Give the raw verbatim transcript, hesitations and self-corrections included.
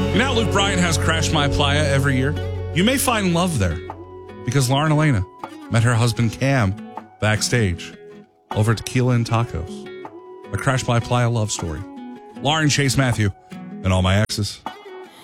You know how Luke Bryan has Crash My Playa every year? You may find love there because Lauren Elena met her husband Cam backstage over Tequila and Tacos. A Crash My Playa love story. Lauren, Chase Matthew, and all my exes.